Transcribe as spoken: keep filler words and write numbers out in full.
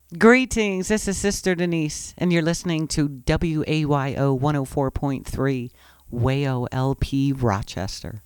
Greetings, this is Sister Denise, and you're listening to W A Y O one oh four point three, W A Y O L P Rochester.